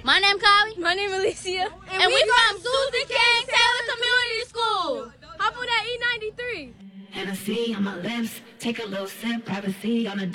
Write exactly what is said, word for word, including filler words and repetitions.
My name Kylie. My name Alicia. And, and we, we from Susan King Taylor Community School. Hop on that E ninety-three. Hennessy on my lips, take a little sip, privacy on a